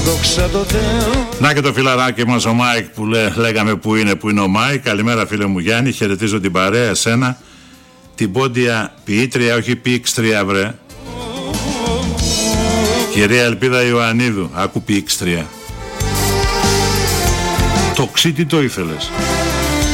Να και το φιλαράκι μας ο Μάικ που λέγαμε που είναι ο Μάικ. Καλημέρα φίλε μου Γιάννη, χαιρετίζω την παρέα, εσένα, την πόντια ποιήτρια, όχι ποιήξτρια βρε. Κυρία Ελπίδα Ιωαννίδου, άκου ποιήξτρια. Το ξύτι το ήθελες.